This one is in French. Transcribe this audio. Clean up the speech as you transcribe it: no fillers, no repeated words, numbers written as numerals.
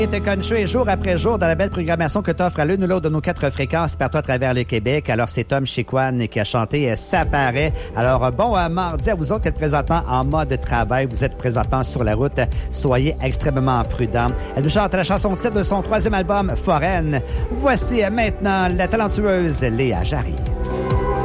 De country jour après jour dans la belle programmation que t'offre à l'une ou l'autre de nos 4 fréquences partout à travers le Québec. Alors, c'est Tom Chiquan qui a chanté Ça paraît. Alors, bon mardi à vous autres qui êtes présentement en mode travail. Vous êtes présentement sur la route. Soyez extrêmement prudents. Elle nous chante la chanson titre de son 3e album, Foraine. Voici maintenant la talentueuse Léa Jarry.